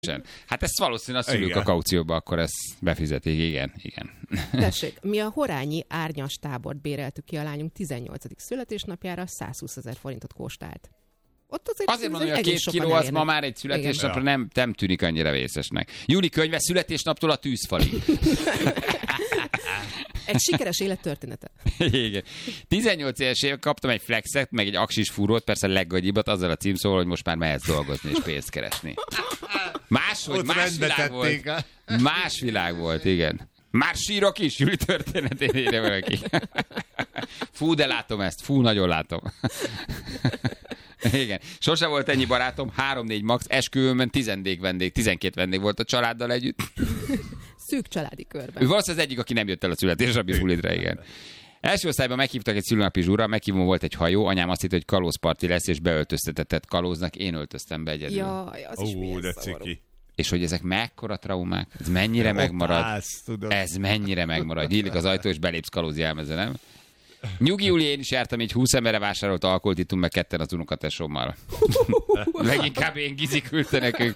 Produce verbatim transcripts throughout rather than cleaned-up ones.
Hát ezt valószínűleg a szülők a kaucióba akkor ezt befizetik, igen, igen. Tessék, mi a Horányi árnyas tábort béreltük ki a lányunk tizennyolcadik születésnapjára, százhúszezer forintot kóstált. Ott azért, azért mondom, hogy a két kiló az ma már egy születésnapra nem, nem tűnik annyira vészesnek. Júli könyve születésnaptól a tűzfalig. Egy sikeres élettörténete. Igen. tizennyolc éves éve kaptam egy flexet, meg egy aksis fúrót, persze leggagyibat, azzal a címszóval, hogy most már mehetsz dolgozni és pénzt keresni. Máshogy, más világ volt. Más világ volt, igen. Már sírok is, Júli történetén írja valaki. Fú, de látom ezt, fú, nagyon látom. Igen. Sose volt ennyi barátom, három-négy max, esküvőmön tizennégy vendég, tizenkét vendég volt a családdal együtt. Szűk családi körben. Ő valószínűleg az egyik, aki nem jött el a születésnapi bulidra, igen. Első osztályban meghívtak egy szülőnapi zsúra, meghívón volt egy hajó, anyám azt hitt, hogy kalózparti lesz, és beöltöztetett kalóznak, én öltöztem be egyedül. Jaj, az is Ó, de szomorú. ciki. És hogy ezek mekkora traumák, ez mennyire megmarad, állsz, ez mennyire megmarad, nyílik az ajtó, és belépsz kalózi elmezze, nem? Nyugi, Júli, én is jártam, így húsz emberre vásárolt alkoholt ittunk meg ketten az unokatesommal. Leginkább én Gizi küldte nekünk.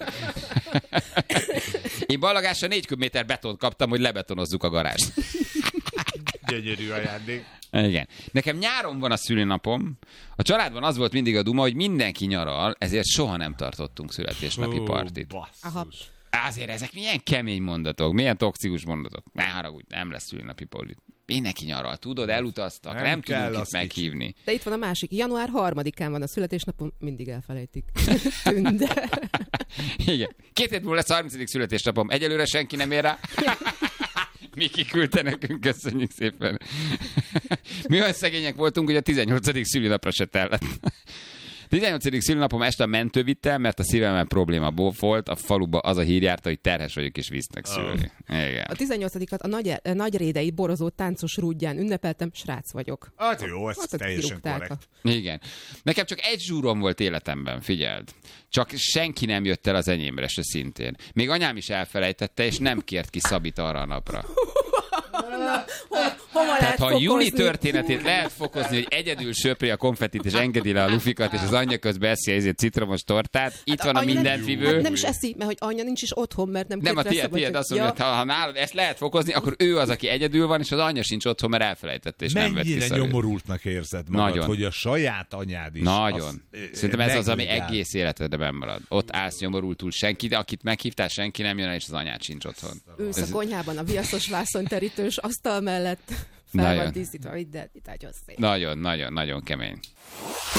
Én ballagásra négy köbméter betont kaptam, hogy lebetonozzuk a garást. Gyönyörű ajándék. Igen. Nekem nyáron van a szülinapom. A családban az volt mindig a duma, hogy mindenki nyaral, ezért soha nem tartottunk születésnapi partit. Aha. Azért ezek milyen kemény mondatok, milyen toxikus mondatok. Ne haragudj, nem lesz szülinapi partit. Mindenki nyaral, tudod, elutaztak, nem, nem tudunk itt meghívni. De itt van a másik. január harmadikán van a születésnapom, mindig elfelejtik. Tünde. Igen. Két hét múlva lesz a harmincadik születésnapom. Egyelőre senki nem ér rá. Miki küldte nekünk, köszönjük szépen. Mi olyan szegények voltunk, hogy a tizennyolcadik szülinapra se tellett. tizennyolcadik szülinapom este a mentő vittem, mert a szívemben probléma volt, a faluba az a hír járta, hogy terhes vagyok és visznek szülni. Igen. A tizennyolcadikat a nagy, nagyrédei borozó táncos rúdján ünnepeltem, srác vagyok. Hát jó, ez Hát, teljesen kirúgták korrekt. Igen. Nekem csak egy zsúrom volt életemben, figyeld. Csak senki nem jött el az enyémre se szintén. Még anyám is elfelejtette, és nem kért ki Szabit arra a napra. Na, ho, hova Tehát ha a Júli fokozni? történetét lehet fokozni, hogy egyedül söpri a konfetit, és engedi le a lufikat, és az anyja közben eszi ezért citromos tortát, itt Hát van a anya nem- mindenfivő. Hát nem is eszi, mert hogy anya nincs is otthon, mert nem Nem, a kért rá tiéd, tiéd szabadságot. azt mondja, hogy ha, ha nálad ezt lehet fokozni, akkor ő az, aki egyedül van, és az anyja sincs otthon, mert elfelejtette, és nem vett Mennyire vissza. nyomorultnak érzed magad, Nagyon. hogy a saját anyád is. Nagyon. Az, Szerintem ez az, ami negligál. egész életedben bemarad. Ott állsz nyomorultul, senki, de akit meghívtál, senki nem jön el, és az anyád sincs otthon. Ősz Ez- a konyhában a viaszos vászonterítős asztal mellett fel Nagyon. van díszítva, hogy de itt nagyon szép. Nagyon, nagyon, nagyon kemény.